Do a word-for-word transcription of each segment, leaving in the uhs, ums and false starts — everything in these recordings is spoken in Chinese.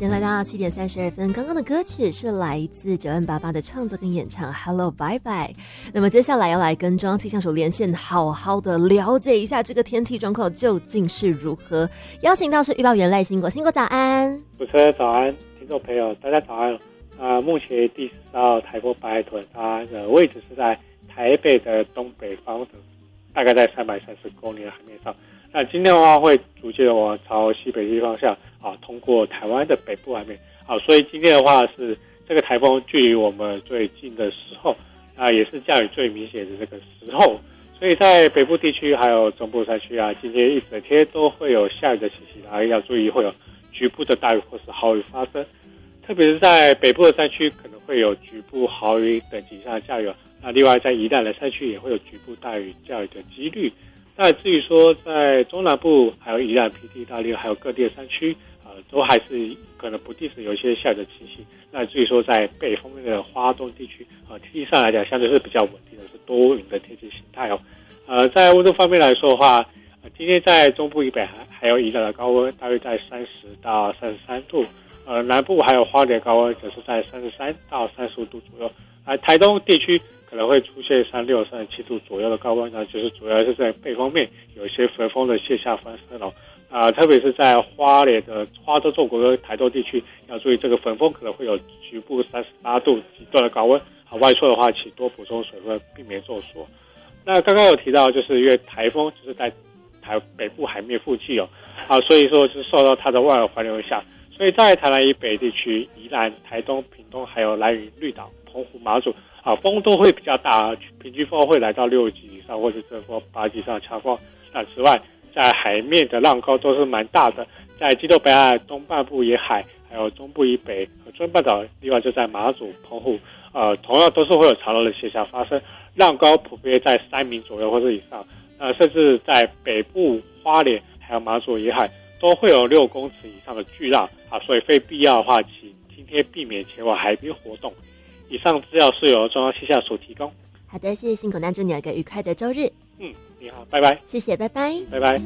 间来到七点三十二分，刚刚的歌曲是来自九 N 八八的创作跟演唱 Hello Bye Bye。 那么接下来要来跟中央气象署连线，好好的了解一下这个天气状况究竟是如何。邀请到是预报员赖兴国，兴国早安。 主持人早安，听众朋友大家早安。呃，目前第十号台风白海豚，它的位置是在台北的东北方的，大概在三百三十公里的海面上。那今天的话会逐渐往朝西北西方向啊，通过台湾的北部海面啊，所以今天的话是这个台风距离我们最近的时候啊，也是降雨最明显的这个时候，所以在北部地区还有中部山区啊，今天一整天都会有下雨的情形，然后要注意会有局部的大雨或是豪雨发生，特别是在北部的山区可能会有局部豪雨等级以上的降雨，那另外在宜兰的山区也会有局部大雨降雨的几率。那至于说在中南部还有宜兰、平地、大利还有各地的山区啊、呃，都还是可能不定时有一些下雨的情形。那至于说在北方面的花东地区啊，天气上来讲相对是比较稳定的，是多云的天气形态哦。呃，在温度方面来说的话，呃、今天在中部以北还还有宜兰的高温大约在三十到三十三度，呃，南部还有花莲高温则是在三十三到三十五度左右。啊，台东地区可能会出现三六、三十七度左右的高温，那就是主要是在北方面有一些焚风的现象发生哦。啊、呃，特别是在花莲的花东纵谷跟台东地区，要注意这个焚风可能会有局部三十八度极端的高温。啊，外出的话，请多补充水分，避免中暑。那刚刚有提到，就是因为台风就是在台北部海面附近哦，啊，所以说是受到它的外围环流影响，所以在台南以北地区、宜兰、台东、屏东还有兰屿、绿岛、澎湖、马祖啊，风都会比较大，平均风会来到六级以上，或者阵风八级以上的强风。那此外，在海面的浪高都是蛮大的，在基隆北岸东半部沿海，还有中部以北和中半岛，另外就在马祖、澎湖，呃，同样都是会有潮浪的现象发生，浪高普遍在三米左右或者以上，呃，甚至在北部花莲还有马祖沿海都会有六公尺以上的巨浪啊，所以非必要的话，请今天避免前往海边活动。以上资料是由中央气象署提供。 好的，谢谢辛苦，那祝你有一个愉快的周日。 嗯，你好，拜拜。 谢谢，拜拜， 拜拜。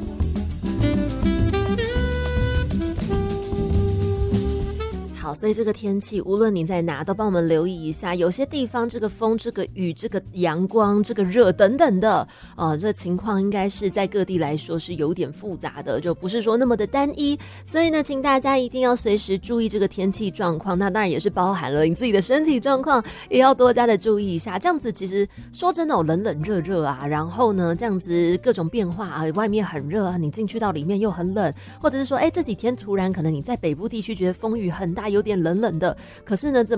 好，所以这个天气无论你在哪都帮我们留意一下，有些地方这个风、这个雨、这个阳光、这个热等等的呃，这情况应该是在各地来说是有点复杂的，就不是说那么的单一，所以呢请大家一定要随时注意这个天气状况，那当然也是包含了你自己的身体状况也要多加的注意一下，这样子其实说真的哦，冷冷热热啊，然后呢这样子各种变化啊，外面很热啊，你进去到里面又很冷，或者是说哎这几天突然可能你在北部地区觉得风雨很大有点冷冷的，可是呢这